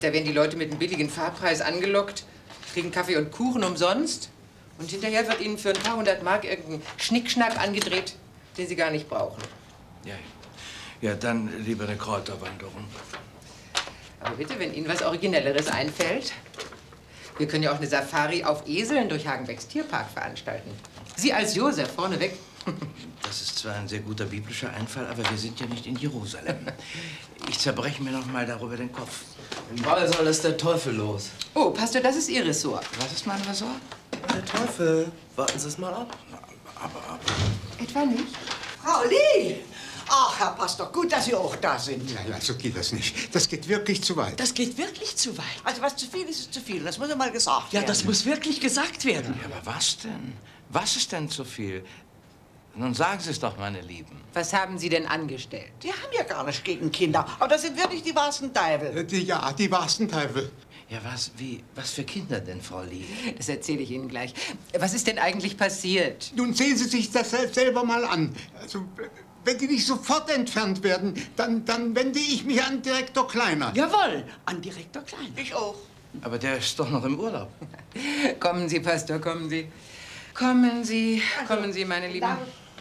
Da werden die Leute mit einem billigen Fahrpreis angelockt, kriegen Kaffee und Kuchen umsonst und hinterher wird ihnen für ein paar hundert Mark irgendein Schnickschnack angedreht, den sie gar nicht brauchen. Ja, dann lieber eine Kräuterwanderung. Aber bitte, wenn Ihnen was Originelleres einfällt. Wir können ja auch eine Safari auf Eseln durch Hagenbecks Tierpark veranstalten. Sie als Josef vorneweg. Das ist zwar ein sehr guter biblischer Einfall, aber wir sind ja nicht in Jerusalem. Ich zerbreche mir noch mal darüber den Kopf. Im Ball soll es der Teufel los. Oh, Pastor, das ist Ihr Ressort. Was ist mein Ressort? Der Teufel. Warten Sie es mal ab. Aber... Etwa nicht? Frau Lee! Ach, Herr Pastor, gut, dass Sie auch da sind. Ja, so geht das nicht. Das geht wirklich zu weit. Das geht wirklich zu weit. Also was zu viel ist, ist zu viel. Das muss ja mal gesagt werden. Ja, das muss wirklich gesagt werden. Ja, aber was denn? Was ist denn zu viel? Nun sagen Sie es doch, meine Lieben. Was haben Sie denn angestellt? Die haben ja gar nichts gegen Kinder. Aber das sind wirklich die wahrsten Teufel. Ja, die wahrsten Teufel. Ja, was für Kinder denn, Frau Lee? Das erzähle ich Ihnen gleich. Was ist denn eigentlich passiert? Nun sehen Sie sich das selber mal an. Also, wenn die nicht sofort entfernt werden, dann wende ich mich an Direktor Kleiner. Jawohl, an Direktor Kleiner. Ich auch. Aber der ist doch noch im Urlaub. Kommen Sie, Pastor, kommen Sie. Kommen Sie, kommen Sie, meine Lieben.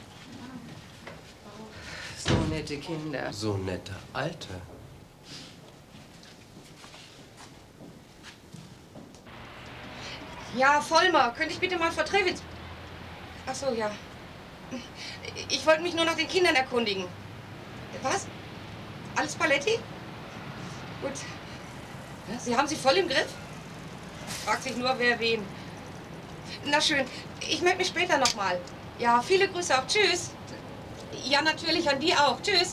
So nette Kinder. So nette Alte. Ja, Vollmer, könnte ich bitte mal Frau Trewitz... Ach so, ja. Ich wollte mich nur nach den Kindern erkundigen. Was? Alles Paletti? Gut. Sie haben sie voll im Griff? Fragt sich nur, wer wen. Na schön, ich melde mich später noch mal. Ja, viele Grüße auch. Tschüss. Ja, natürlich an die auch. Tschüss.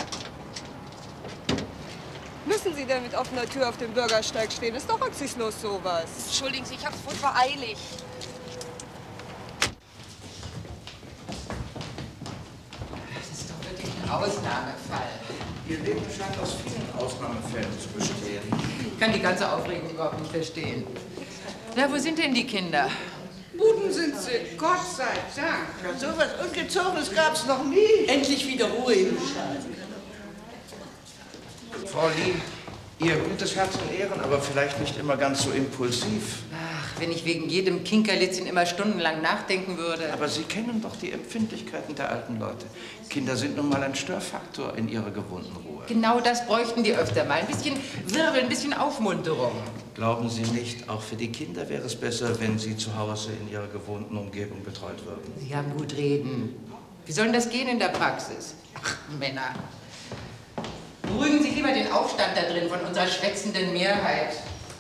Müssen Sie denn mit offener Tür auf dem Bürgersteig stehen? Ist doch rücksichtslos sowas. Entschuldigen Sie, ich hab's furchtbar eilig. Das ist doch wirklich ein Ausnahmefall. Ihr Leben scheint aus vielen Ausnahmefällen zu bestehen. Ich kann die ganze Aufregung überhaupt nicht verstehen. Na, wo sind denn die Kinder? Guten sind sie, Gott sei Dank. Ja, so was Ungezogenes gab's noch nie. Endlich wieder Ruhe im Stall. Frau Lee, Ihr gutes Herz in Ehren, aber vielleicht nicht immer ganz so impulsiv. Ach, wenn ich wegen jedem Kinkerlitzchen immer stundenlang nachdenken würde. Aber Sie kennen doch die Empfindlichkeiten der alten Leute. Kinder sind nun mal ein Störfaktor in ihrer gewohnten Ruhe. Genau das bräuchten die öfter mal. Ein bisschen Wirbel, ein bisschen Aufmunterung. Glauben Sie nicht, auch für die Kinder wäre es besser, wenn sie zu Hause in ihrer gewohnten Umgebung betreut würden? Sie haben gut reden. Wie soll denn das gehen in der Praxis? Ach, Männer. Beruhigen Sie lieber den Aufstand da drin von unserer schwätzenden Mehrheit.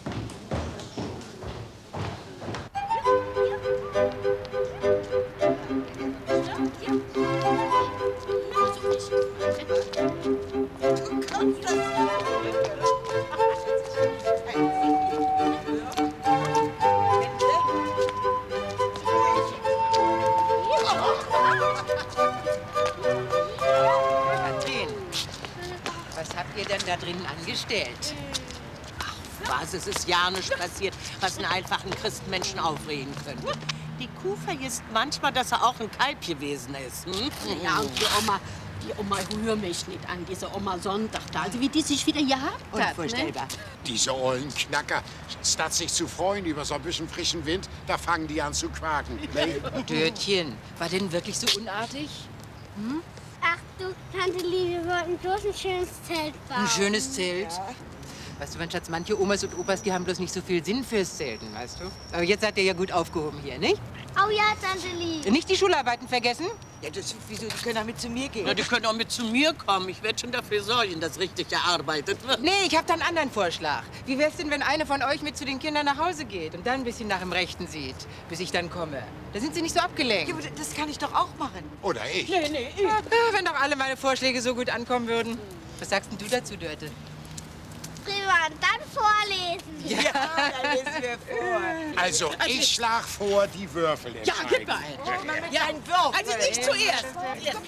Was habt ihr denn da drinnen angestellt? Ach was, es ist ja nichts passiert, was einen einfachen Christenmenschen aufregen könnte. Die Kuh vergisst manchmal, dass er auch ein Kalb gewesen ist. Hm? Ja, und die Oma rührt mich nicht an, diese Oma Sonntag da, also wie die sich wieder gehabt hat. Unvorstellbar. Ne? Diese ollen Knacker, statt sich zu freuen über so ein bisschen frischen Wind, da fangen die an zu quaken. Dörtchen, war denn wirklich so unartig? Hm? Ach du, Tante Lie, wir wollten bloß ein schönes Zelt bauen. Ein schönes Zelt? Ja. Weißt du, mein Schatz, manche Omas und Opas, die haben bloß nicht so viel Sinn fürs Zelten, weißt du? Aber jetzt seid ihr ja gut aufgehoben hier, nicht? Oh ja, Tante Lie. Nicht die Schularbeiten vergessen? Ja, wieso, die können auch mit zu mir gehen. Ja, die können auch mit zu mir kommen. Ich werde schon dafür sorgen, dass richtig gearbeitet wird. Nee, ich habe da einen anderen Vorschlag. Wie wär's denn, wenn eine von euch mit zu den Kindern nach Hause geht und dann ein bisschen nach dem Rechten sieht, bis ich dann komme? Da sind sie nicht so abgelenkt. Ja, aber das kann ich doch auch machen. Oder ich. Nee, ich. Ja, wenn doch alle meine Vorschläge so gut ankommen würden. Was sagst denn du dazu, Dörte? Prima, dann vorlesen. Ja, dann lesen wir vor. Also, ich schlag vor, die Würfel entscheiden. Ja, gib mal. Ja, ein Würfel. Also ich zuerst. So.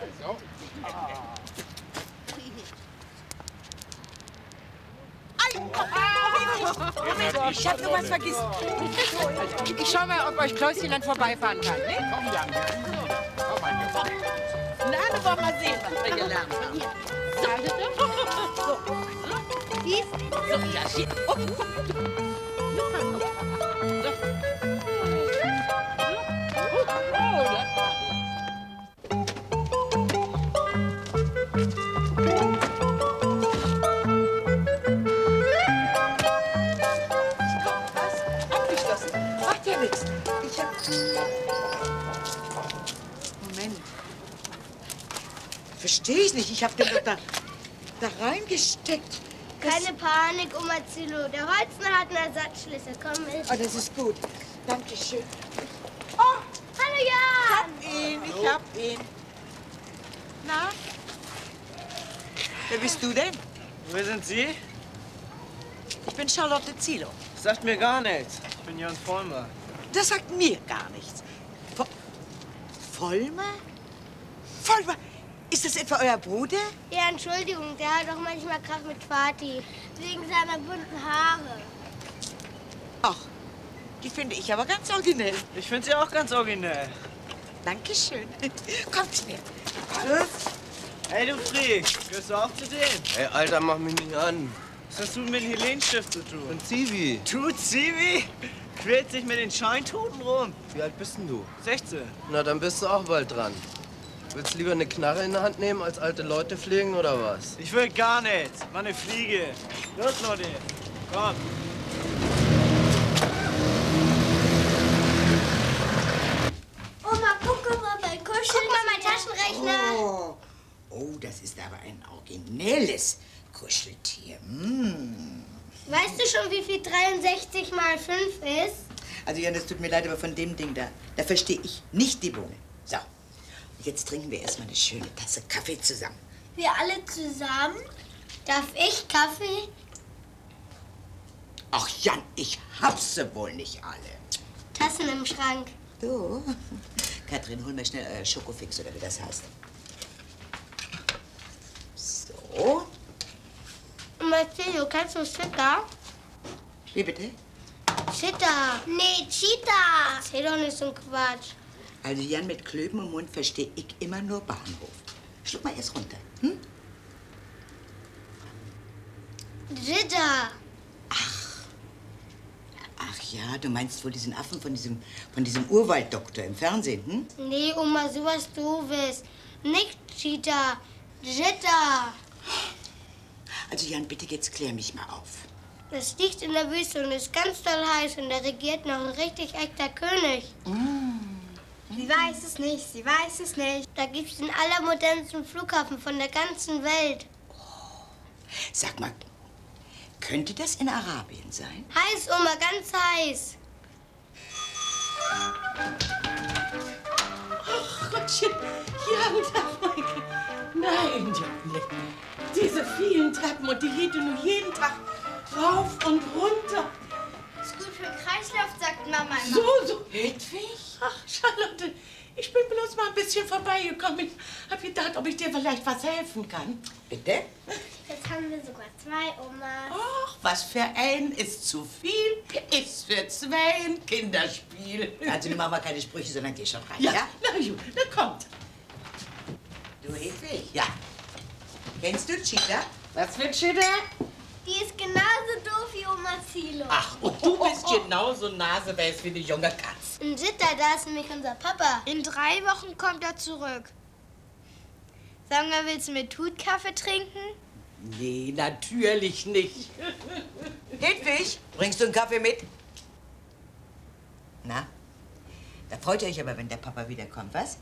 Ich hab sowas vergessen. Ich schau mal, ob euch Klauschen dann vorbeifahren kann. Ne? Komm, Jan. Komm, mein Junge. Na, wir wollen mal sehen, was wir gelernt haben. So. Siehst du? So, ja, sieh. Oh. Macht ja nichts. Ich hab... Moment. Verstehe ich nicht. Ich hab den doch da reingesteckt. Keine Panik, Oma Zilo. Der Holzner hat einen Ersatzschlüssel. Komm mit. Oh, das ist gut. Dankeschön. Oh, hallo Jan! Ich hab ihn. Na? Wer bist du denn? Wer sind Sie? Ich bin Charlotte Zilo. Sagt mir gar nichts. Ich bin Jan Vollmer. Das sagt mir gar nichts. Vollmer? Vollmer? Ist das etwa euer Bruder? Ja, Entschuldigung, der hat doch manchmal Krach mit Vati. Wegen seiner bunten Haare. Ach, die finde ich aber ganz originell. Ich finde sie auch ganz originell. Dankeschön. Kommt her. Hey, du Freak, gehörst du auch zu denen? Ey, Alter, mach mich nicht an. Was hast du mit dem Helenstift zu tun? Und Zivi. Du, Zivi? Quält sich mit den Scheintuten rum. Wie alt bist denn du? 16. Na, dann bist du auch bald dran. Willst du lieber eine Knarre in der Hand nehmen, als alte Leute pflegen, oder was? Ich will gar nichts. War eine Fliege. Los, Leute. Komm. Oma, guck mal, mein Kuschel. Guck mal, mein Taschenrechner. Oh, das ist aber ein originelles Kuscheltier. Weißt du schon, wie viel 63 mal 5 ist? Also, Jan, es tut mir leid, aber von dem Ding da verstehe ich nicht die Bohne. So, jetzt trinken wir erstmal eine schöne Tasse Kaffee zusammen. Wir alle zusammen? Darf ich Kaffee? Ach, Jan, ich hab's sie wohl nicht alle. Tassen im Schrank. Du, Katrin, hol mir schnell euer Schokofix, oder wie das heißt. So. Marcelo, kannst du Chitta? Wie bitte? Chitta. Nee, Cheetah. Erzähl doch nicht so ein Quatsch. Also, Jan, mit Klöben im Mund verstehe ich immer nur Bahnhof. Schluck mal erst runter, hm? Jitta. Ach ja, du meinst wohl diesen Affen von diesem Urwalddoktor im Fernsehen, hm? Nee, Oma, sowas Doofes. Nicht Cheetah. Jitta. Also, Jan, bitte jetzt klär mich mal auf. Das liegt in der Wüste und ist ganz doll heiß und da regiert noch ein richtig echter König. Sie weiß es nicht, sie weiß es nicht. Da gibt's den allermodernsten Flughafen von der ganzen Welt. Sag mal, könnte das in Arabien sein? Heiß, Oma, ganz heiß. Ach Gottchen, Jan, nein, Junge. Diese vielen Treppen und die geht du nur jeden Tag rauf und runter. Ist gut für den Kreislauf, sagt Mama immer. So, Hedwig? Ach, Charlotte, ich bin bloß mal ein bisschen vorbeigekommen. Ich hab gedacht, ob ich dir vielleicht was helfen kann. Bitte? Jetzt haben wir sogar 2 Omas. Ach, was für ein ist zu viel, ist für 2 ein Kinderspiel. Also, nimm aber keine Sprüche, sondern geh schon rein, Ja, ja? na gut, na kommt. Du, Hedwig? Ja. Kennst du Cheetah? Was für Cheetah? Die ist genauso doof wie Oma Zilo. Ach, und du bist genauso naseweiß wie die junge Katz. Ein Jitter, da ist nämlich unser Papa. In 3 Wochen kommt er zurück. Sag mal, willst du mit Tutkaffee trinken? Nee, natürlich nicht. Hedwig, bringst du einen Kaffee mit? Na? Da freut ihr euch aber, wenn der Papa wiederkommt, was?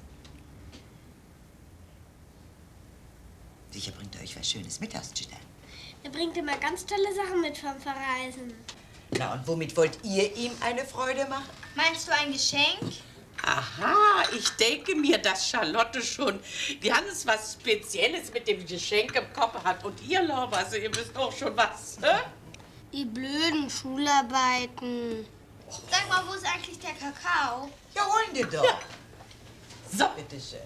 Sicher bringt er euch was Schönes mit aus, Cheetah. Er bringt immer ganz tolle Sachen mit vom Verreisen. Na, und womit wollt ihr ihm eine Freude machen? Meinst du ein Geschenk? Aha, ich denke mir, dass Charlotte schon ganz was Spezielles mit dem Geschenk im Kopf hat. Und ihr, Lorbeise, ihr wisst auch schon was, hä? Die blöden Schularbeiten. Sag mal, wo ist eigentlich der Kakao? Ja, holen dir doch. Ja. So. Bitteschön.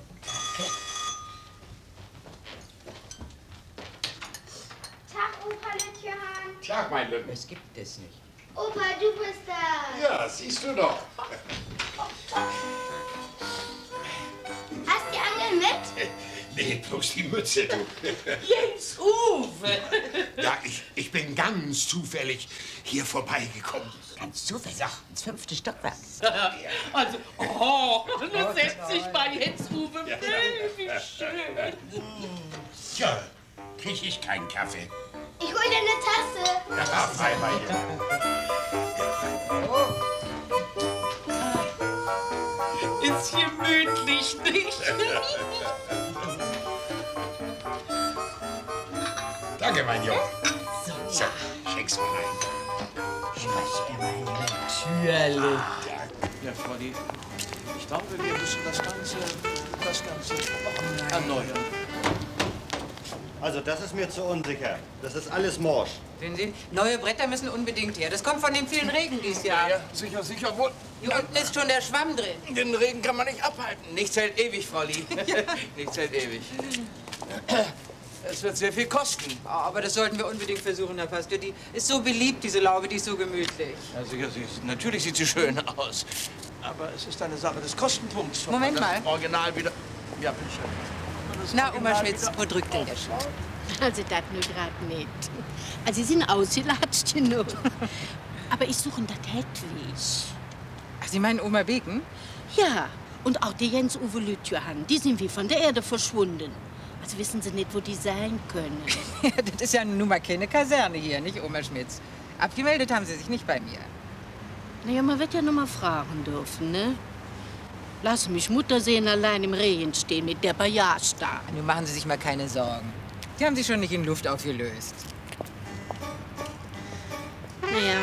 Tag, Opa Lütjehan. Tag, mein Lütten. Das gibt es nicht. Opa, du bist da. Ja, siehst du doch. Hast die Angel mit? Nee, bloß die Mütze, du. Jens-Uwe! Ja, ich bin ganz zufällig hier vorbeigekommen. Ganz zufällig? So, ins 5. Stockwerk. Also, nun setzt sich bei Jens-Uwe. Wie schön. Tja, krieg ich keinen Kaffee. Ich hol dir eine Tasse. Ja, frei bei dir. Ist gemütlich, nicht? Danke, mein Junge. So, schenk's mal rein. Natürlich. Ja, Frolli, ich glaube, wir müssen das Ganze erneuern. Also, das ist mir zu unsicher. Das ist alles morsch. Sehen Sie, neue Bretter müssen unbedingt her. Das kommt von dem vielen Regen dieses Jahr. Ja, sicher, sicher wohl. Hier unten ist schon der Schwamm drin. Den Regen kann man nicht abhalten. Nichts hält ewig, Frolli. Nichts hält ewig. Es wird sehr viel kosten. Aber das sollten wir unbedingt versuchen, Herr Pastor. Die ist so beliebt, diese Laube, die ist so gemütlich. Ja, sicher, natürlich sieht sie schön aus. Aber es ist eine Sache des Kostenpunkts. Moment mal. Original wieder. Ja, bitte schön. Na, Oma Schmitz, wo drückt denn der Schuh? Also, das nur grad nicht. Also, Sie sind ausgelatscht genug. Aber ich suche das Hedwig. Ach, Sie meinen Oma Beken? Ja, und auch die Jens-Uwe Lütjohann. Die sind wie von der Erde verschwunden. Also wissen Sie nicht, wo die sein können. Das ist ja nun mal keine Kaserne hier, nicht, Oma Schmitz? Abgemeldet haben Sie sich nicht bei mir. Naja, man wird ja noch mal fragen dürfen, ne? Lass mich Mutter sehen, allein im Rehen stehen mit der Bajage da. Nun machen Sie sich mal keine Sorgen. Die haben sich schon nicht in Luft aufgelöst. Naja.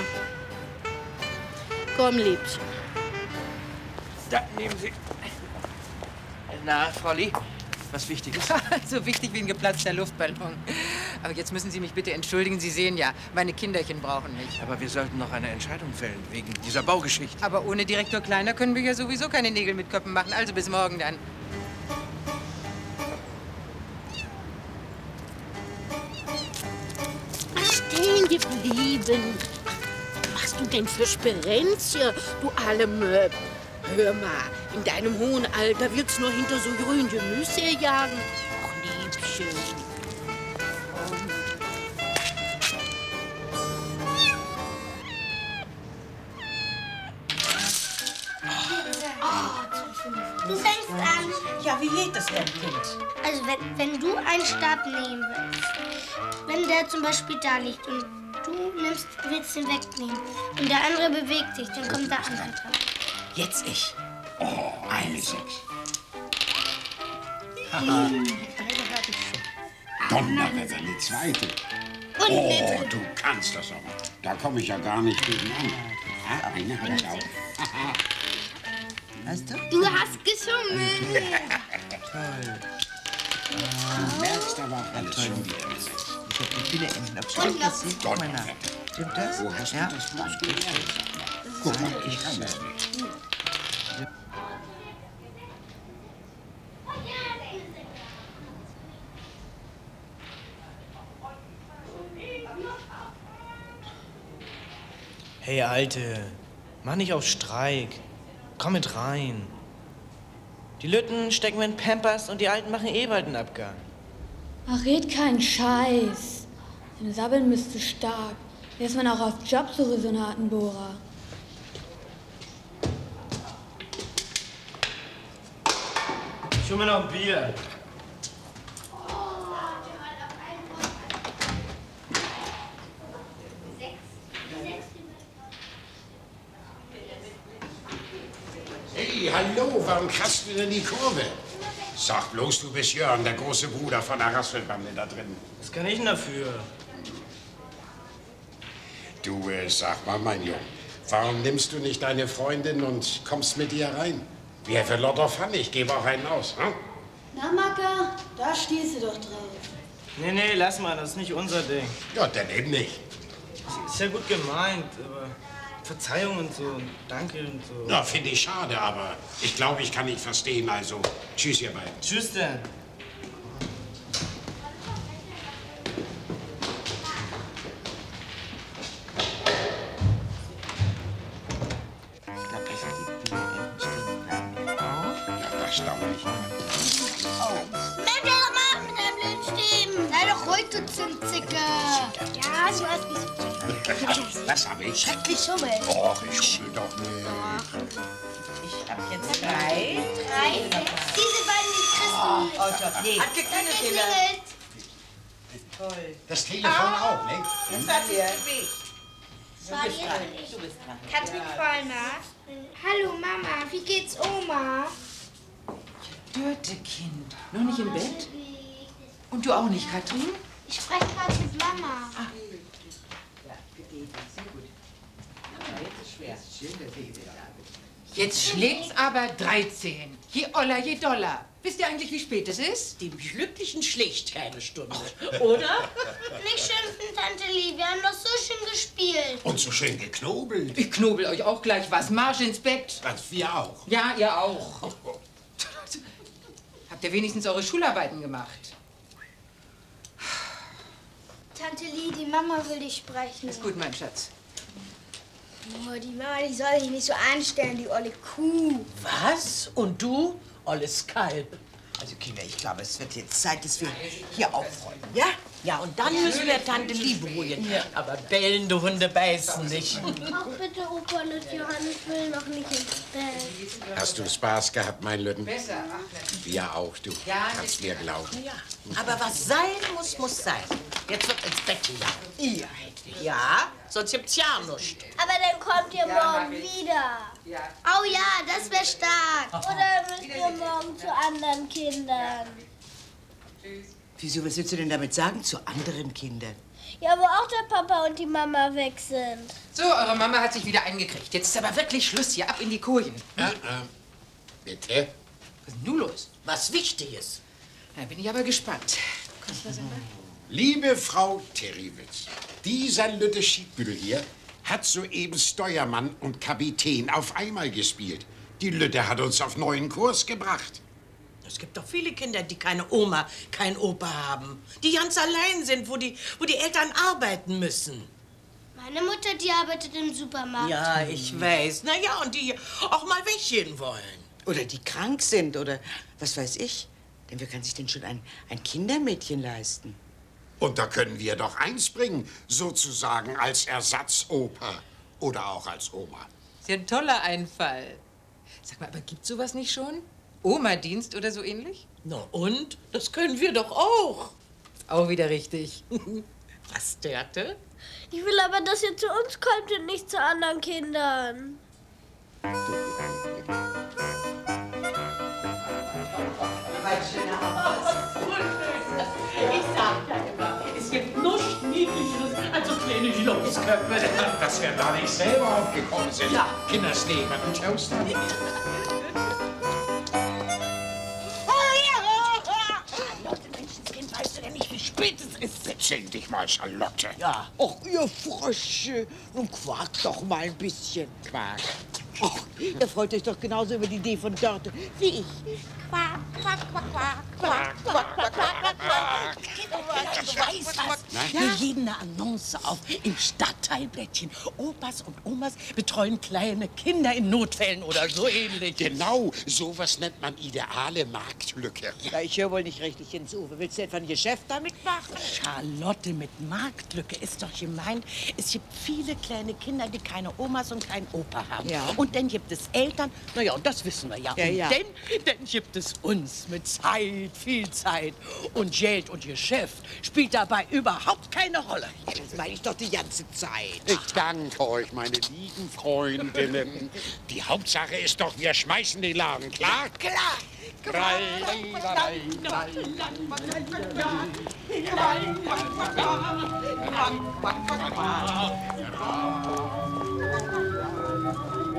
Komm, Liebchen. Da nehmen Sie. Na, Frolli, was Wichtiges? So wichtig wie ein geplatzter Luftballon. Aber jetzt müssen Sie mich bitte entschuldigen. Sie sehen ja, meine Kinderchen brauchen mich. Aber wir sollten noch eine Entscheidung fällen, wegen dieser Baugeschichte. Aber ohne Direktor Kleiner können wir ja sowieso keine Nägel mit Köppen machen. Also bis morgen dann. Stehen geblieben. Was machst du denn für Sperenzchen, du alle Möb? Hör mal, in deinem hohen Alter willst du nur hinter so grünen Gemüse jagen? Ach, Liebchen. Du fängst an. Ja, wie geht das denn, Kind? Also, wenn du einen Stab nehmen willst, wenn der zum Beispiel da liegt und du willst den wegnehmen und der andere bewegt sich, dann kommt der andere dran. Jetzt ich. Oh, eine 6. Donnerwetter, eine zweite. Und oh, du kannst das aber. Da komme ich ja gar nicht gegen an. Ja, eine habe ich auch. Weißt du? Du hast geschummelt. Toll. Du merkst aber auch alles schon wieder. Ich habe viele Enten. Stimmt das? Guck mal nach. Stimmt das? Wo hast du das bloß gelernt? Guck mal, ich kann das nicht. Hey, Alte, mach nicht auf Streik. Komm mit rein. Die Lütten stecken wir in Pampers und die Alten machen eh bald einen Abgang. Ach, red keinen Scheiß. Deine Sabbeln bist du stark. Jetzt ist man auch auf Jobsuche, so eine Attenbohrer. Ich hol mir noch ein Bier. Hey, hallo, warum kratzt du denn die Kurve? Sag bloß, du bist Jörn, der große Bruder von der Rasselbande da drin. Was kann ich denn dafür? Du, sag mal, mein Junge, warum nimmst du nicht deine Freundin und kommst mit ihr rein? Wir für Lotto Fun, ich gebe auch einen aus, hm? Na, Macker, da stehst du doch drauf. Nee, lass mal, das ist nicht unser Ding. Ja, dann eben nicht. Ist ja gut gemeint, aber Verzeihung und so und Danke und so. Na, finde ich schade, aber ich glaube, ich kann nicht verstehen, also tschüss, ihr beiden. Tschüss denn. Ich glaube, das sind die Bierenten stehen bei mir auch. Ja, erstaunlich. Oh. Mensch, geschummelt, du Zimtzicke. Ja, du hast geschummelt. Was hab ich? Schrecklich schummelt. Och, ich schummel doch nicht. Ich hab jetzt 3. Diese beiden, die Christen. Oh, doch, nee. Hat geklingelt. Toll. Das Telefon auch, ne? Das hat dir Weg. Du bist dran. Katrin Vollmer. Hallo Mama, wie geht's Oma? Dörte, Kind. Noch nicht im Bett? Und du auch nicht, Katrin? Ich spreche gerade mit Mama. Ah. Ja, sehr gut. Jetzt ist schwer. Schön, dass ihr da bist. Jetzt schlägt's aber 13. Je Oller, je Dollar. Wisst ihr eigentlich, wie spät es ist? Die Glücklichen schlägt keine Stunde, oder? Nicht schimpfen, Tante Lie, wir haben doch so schön gespielt. Und so schön geknobelt. Ich knobel euch auch gleich was. Marsch ins Bett. Was, wir auch? Ja, ihr auch. Habt ihr wenigstens eure Schularbeiten gemacht? Tante Lie, die Mama will dich sprechen. Ist gut, mein Schatz. Oh, die Mama, die soll sich nicht so anstellen, die olle Kuh. Was? Und du? Olles Kalb. Also Kinder, ich glaube, es wird jetzt Zeit, dass wir hier aufräumen, ja? Ja, und dann müssen wir Tante Lie beruhigen. Ja. Aber bellende Hunde beißen nicht. Ach bitte, Opa und Johannes will noch nicht ins Bett. Hast du Spaß gehabt, mein Lütten? Besser. Wir auch, du. Ja, Kannst mir glauben. Ja, aber was sein muss, muss sein. Jetzt wird ins Bett gegangen. Ihr, Hedwig. Ja, sonst gibt's ja nichts. Aber dann kommt ihr morgen wieder. Ja. Oh ja, das wäre stark. Oder müsst ihr morgen zu anderen Kindern? Wieso, was willst du denn damit sagen, zu anderen Kindern? Ja, wo auch der Papa und die Mama weg sind. So, eure Mama hat sich wieder eingekriegt. Jetzt ist aber wirklich Schluss hier. Ab in die Kojen. Bitte? Was ist denn nun los? Was Wichtiges. Da bin ich aber gespannt. Liebe Frau Terriwitz, dieser Lütte Schiedbüttel hier hat soeben Steuermann und Kapitän auf einmal gespielt. Die Lütte hat uns auf neuen Kurs gebracht. Es gibt doch viele Kinder, die keine Oma, keinen Opa haben. Die ganz allein sind, wo die Eltern arbeiten müssen. Meine Mutter, die arbeitet im Supermarkt. Ja, ich weiß. Na ja, und die auch mal weggehen wollen. Oder die krank sind oder was weiß ich. Denn wer kann sich denn schon ein Kindermädchen leisten? Und da können wir doch einspringen, sozusagen als Ersatzopa oder auch als Oma. Ist ja ein toller Einfall. Sag mal, aber gibt's sowas nicht schon? Oma-Dienst oder so ähnlich? Na und? Das können wir doch auch. Auch wieder richtig. Was, Dörte? Ich will aber, dass ihr zu uns kommt und nicht zu anderen Kindern. Ich sag ja immer, es gibt nichts Niedlicheres als so kleine Schlumpfköpfe. Dass wir da nicht selber aufgekommen sind. Ja. Kindersleber und Toaster. Weißt du denn nicht, wie spät es ist? Bezähl dich mal, Charlotte. Ja. Ach, ihr Frösche, nun quakt doch mal ein bisschen. Quark. Ach, ihr freut euch doch genauso über die Idee von Dörte wie ich. Quack, quack, quack, quack, quack, quack, quack, quack, quack. Ich weiß was. Wir geben eine Annonce auf im Stadtteilblättchen. Opas und Omas betreuen kleine Kinder in Notfällen oder so ähnlich. Genau, sowas nennt man ideale Marktlücke. Ja, ich höre wohl nicht richtig ins Uwe. Willst du etwa ein Geschäft damit machen? Charlotte, mit Marktlücke ist doch gemeint, es gibt viele kleine Kinder, die keine Omas und keinen Opa haben. Ja. Und dann gibt es Eltern, naja, und das wissen wir ja. Ja, und ja. Dann gibt es uns mit Zeit, viel Zeit. Und Geld und Geschäft spielt dabei überhaupt keine Rolle. Das meine ich doch die ganze Zeit. Ich danke euch, meine lieben Freundinnen. Die Hauptsache ist doch, wir schmeißen den Laden, klar? Klar!